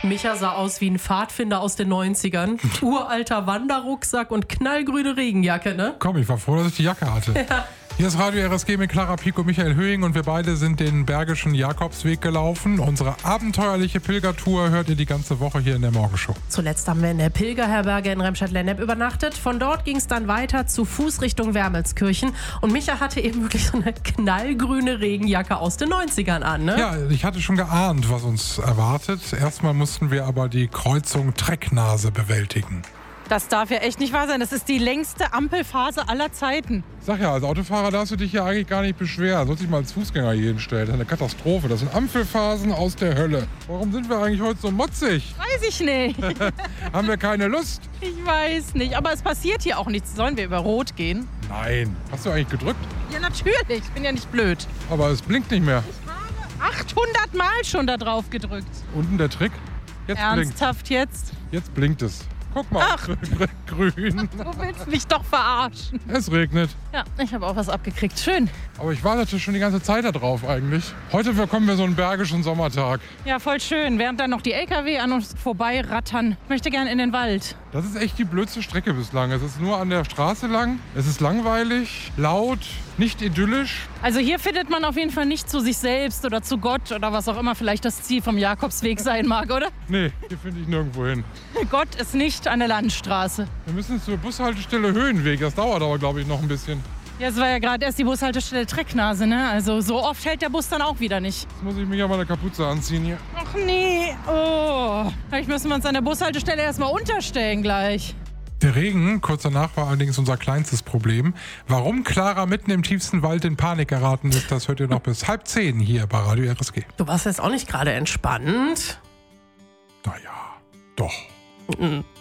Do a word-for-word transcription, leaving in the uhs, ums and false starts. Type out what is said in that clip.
Micha sah aus wie ein Pfadfinder aus den neunzigern. Uralter Wanderrucksack und knallgrüne Regenjacke, ne? Komm, ich war froh, dass ich die Jacke hatte. Ja. Hier ist Radio R S G mit Clara Pico, Michael Höhing und wir beide sind den Bergischen Jakobsweg gelaufen. Unsere abenteuerliche Pilgertour hört ihr die ganze Woche hier in der Morgenshow. Zuletzt haben wir in der Pilgerherberge in Remscheid-Lennep übernachtet. Von dort ging es dann weiter zu Fuß Richtung Wermelskirchen. Und Micha hatte eben wirklich so eine knallgrüne Regenjacke aus den neunzigern an, ne? Ja, ich hatte schon geahnt, was uns erwartet. Erstmal mussten wir aber die Kreuzung Trecknase bewältigen. Das darf ja echt nicht wahr sein. Das ist die längste Ampelphase aller Zeiten. Sag ja, als Autofahrer darfst du dich ja eigentlich gar nicht beschweren. Sollst dich mal als Fußgänger hier hinstellen. Das ist eine Katastrophe. Das sind Ampelphasen aus der Hölle. Warum sind wir eigentlich heute so motzig? Weiß ich nicht. Haben wir keine Lust? Ich weiß nicht. Aber es passiert hier auch nichts. Sollen wir über Rot gehen? Nein. Hast du eigentlich gedrückt? Ja, natürlich. Ich bin ja nicht blöd. Aber es blinkt nicht mehr. Ich habe achthundert Mal schon da drauf gedrückt. Unten der Trick. Jetzt Ernsthaft blinkt. jetzt? Jetzt blinkt es. Guck mal, Ach. grün. Du willst mich doch verarschen. Es regnet. Ja, ich habe auch was abgekriegt. Schön. Aber ich wartete schon die ganze Zeit da drauf eigentlich. Heute bekommen wir so einen bergischen Sommertag. Ja, voll schön. Während dann noch die L K W an uns vorbei rattern. Ich möchte gerne in den Wald. Das ist echt die blödste Strecke bislang. Es ist nur an der Straße lang. Es ist langweilig, laut, nicht idyllisch. Also hier findet man auf jeden Fall nicht zu sich selbst oder zu Gott oder was auch immer vielleicht das Ziel vom Jakobsweg sein mag, oder? Nee, hier finde ich nirgendwo hin. Gott ist nicht an der Landstraße. Wir müssen zur Bushaltestelle Höhenweg. Das dauert aber, glaube ich, noch ein bisschen. Ja, es war ja gerade erst die Bushaltestelle Trecknase, ne? Also so oft hält der Bus dann auch wieder nicht. Jetzt muss ich mich aber eine Kapuze anziehen hier. Ach nee, oh. Vielleicht müssen wir uns an der Bushaltestelle erstmal unterstellen gleich. Der Regen, kurz danach, war allerdings unser kleinstes Problem. Warum Clara mitten im tiefsten Wald in Panik geraten ist, das hört ihr noch bis halb zehn hier bei Radio R S G. Du warst jetzt auch nicht gerade entspannt. Naja, doch. Mhm.